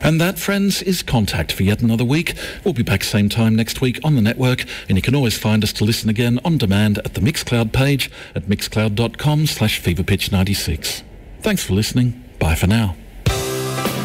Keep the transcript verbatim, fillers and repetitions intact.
And that, friends, is Contact for yet another week. We'll be back same time next week on the network, and you can always find us to listen again on demand at the Mixcloud page at mixcloud dot com slash feverpitch ninety-six. Thanks for listening. Bye for now.